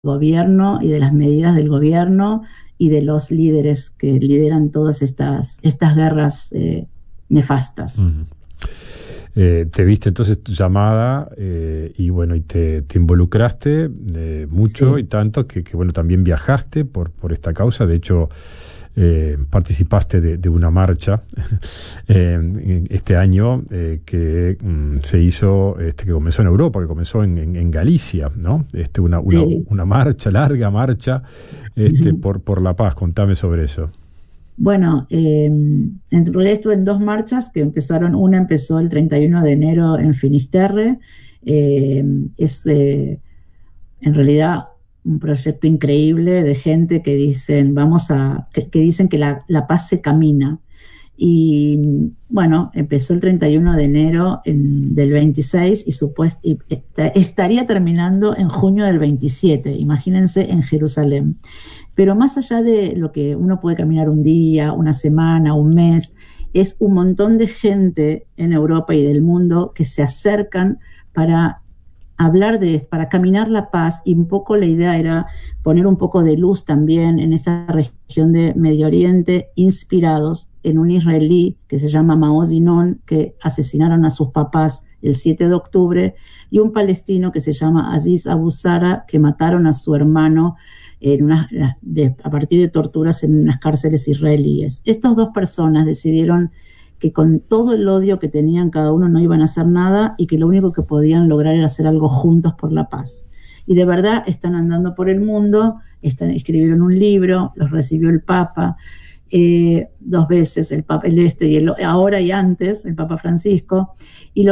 gobierno y de las medidas del gobierno y de los líderes que lideran todas estas guerras nefastas. Uh-huh. Te viste entonces llamada y bueno, y te involucraste mucho, sí, y tanto que bueno, también viajaste por esta causa. De hecho, participaste de una marcha este año que se hizo, que comenzó en Europa, que comenzó en Galicia, ¿no? Sí. Una marcha, larga marcha por la paz. Contame sobre eso. Bueno, en realidad estuve en dos marchas que empezaron. Una empezó el 31 de enero en Finisterre. Es en realidad un proyecto increíble de gente que dicen, que dicen que la paz se camina. Y bueno, empezó el 31 de enero del 26 y estaría terminando en junio del 27, imagínense, en Jerusalén. Pero más allá de lo que uno puede caminar un día, una semana, un mes, es un montón de gente en Europa y del mundo que se acercan para para caminar la paz, y un poco la idea era poner un poco de luz también en esa región de Medio Oriente, inspirados en un israelí que se llama Maoz Inón, que asesinaron a sus papás el 7 de octubre, y un palestino que se llama Aziz Abu Sara, que mataron a su hermano a partir de torturas en unas cárceles israelíes. Estas dos personas decidieron que con todo el odio que tenían cada uno no iban a hacer nada, y que lo único que podían lograr era hacer algo juntos por la paz. Y de verdad están andando por el mundo, escribieron un libro, los recibió el Papa, 2 veces, el Papa ahora y antes, el Papa Francisco. Y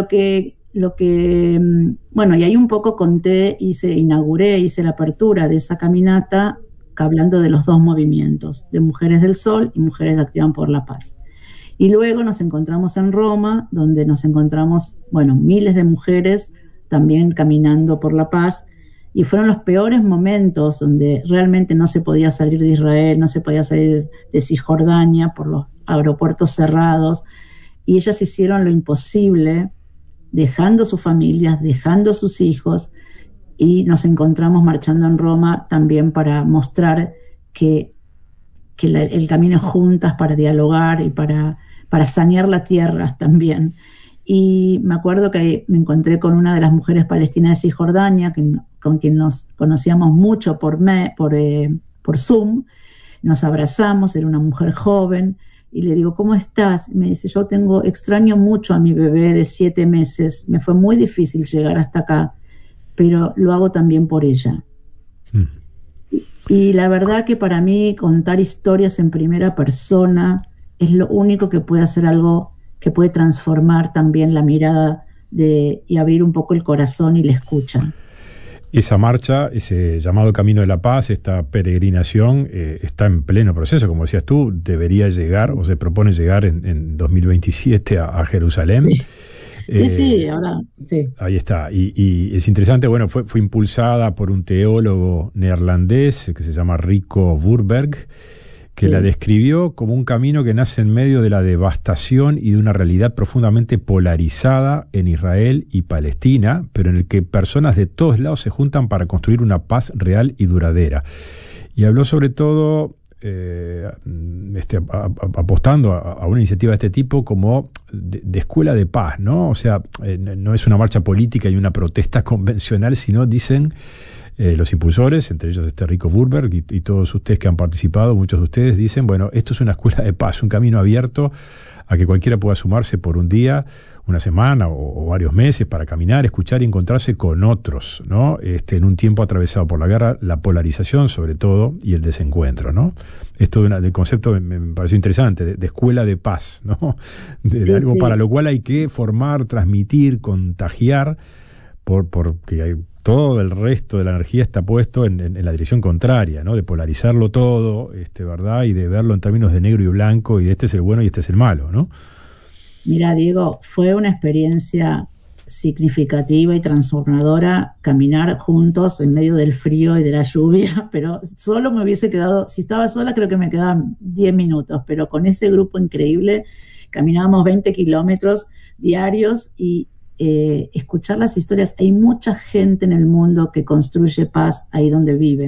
bueno, y ahí un poco hice la apertura de esa caminata, hablando de los dos movimientos, de Mujeres del Sol y Mujeres que Activan por la Paz. Y luego nos encontramos en Roma, donde nos encontramos, bueno, miles de mujeres también caminando por la paz, y fueron los peores momentos donde realmente no se podía salir de Israel, no se podía salir de Cisjordania por los aeropuertos cerrados, y ellas hicieron lo imposible, dejando sus familias, dejando sus hijos, y nos encontramos marchando en Roma también para mostrar que el camino es juntas, para dialogar y para sanear la tierra también. Y me acuerdo que me encontré con una de las mujeres palestinas de Cisjordania, con quien nos conocíamos mucho por Zoom. Nos abrazamos, era una mujer joven, y le digo, ¿cómo estás? Y me dice, extraño mucho a mi bebé de 7 meses, me fue muy difícil llegar hasta acá, pero lo hago también por ella. Y la verdad que para mí contar historias en primera persona es lo único que puede hacer algo que puede transformar también la mirada y abrir un poco el corazón y la escucha. Esa marcha, ese llamado Camino de la Paz, esta peregrinación, está en pleno proceso, como decías tú, debería llegar, o se propone llegar en 2027 a Jerusalén. Sí, ahora, sí. Ahí está. Y es interesante, bueno, fue impulsada por un teólogo neerlandés que se llama Rico Voorberg, que la describió como un camino que nace en medio de la devastación y de una realidad profundamente polarizada en Israel y Palestina, pero en el que personas de todos lados se juntan para construir una paz real y duradera. Y habló sobre todo apostando a una iniciativa de este tipo como de escuela de paz, ¿no? O sea, no es una marcha política y una protesta convencional, sino, dicen los impulsores, entre ellos Rico Voorberg y todos ustedes que han participado, muchos de ustedes dicen, bueno, esto es una escuela de paz, un camino abierto a que cualquiera pueda sumarse por un día, una semana o varios meses para caminar, escuchar y encontrarse con otros, ¿no? En un tiempo atravesado por la guerra, la polarización sobre todo y el desencuentro, ¿no? Esto del concepto me pareció interesante, de escuela de paz, ¿no? De algo para lo cual hay que formar, transmitir, contagiar, porque hay todo el resto de la energía está puesto en la dirección contraria, ¿no? De polarizarlo todo, ¿verdad? Y de verlo en términos de negro y blanco, y de este es el bueno y este es el malo, ¿no? Mira, Diego, fue una experiencia significativa y transformadora caminar juntos en medio del frío y de la lluvia, pero solo me hubiese quedado, si estaba sola creo que me quedaban 10 minutos, pero con ese grupo increíble caminábamos 20 kilómetros diarios y escuchar las historias. Hay mucha gente en el mundo que construye paz ahí donde vive.